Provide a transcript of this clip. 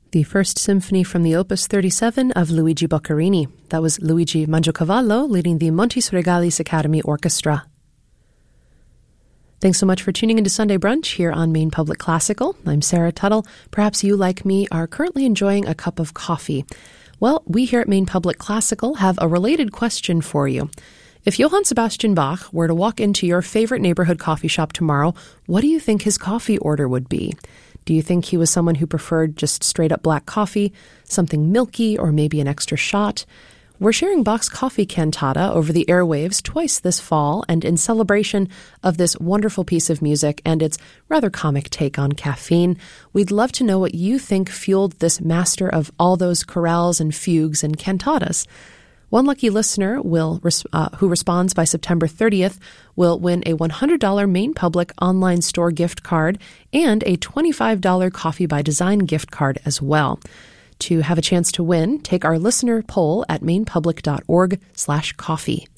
The First Symphony from the Opus 37 of Luigi Boccherini. That was Luigi Mangiacavallo leading the Montis Regalis Academy Orchestra. Thanks so much for tuning into Sunday Brunch here on Maine Public Classical. I'm Sarah Tuttle. Perhaps you, like me, are currently enjoying a cup of coffee. Well, we here at Maine Public Classical have a related question for you. If Johann Sebastian Bach were to walk into your favorite neighborhood coffee shop tomorrow, what do you think his coffee order would be? Do you think he was someone who preferred just straight-up black coffee, something milky, or maybe an extra shot? We're sharing Bach's Coffee Cantata over the airwaves twice this fall, and in celebration of this wonderful piece of music and its rather comic take on caffeine, we'd love to know what you think fueled this master of all those chorales and fugues and cantatas. One lucky listener who responds by September 30th will win a $100 Maine Public online store gift card and a $25 Coffee by Design gift card as well. To have a chance to win, take our listener poll at mainepublic.org/coffee.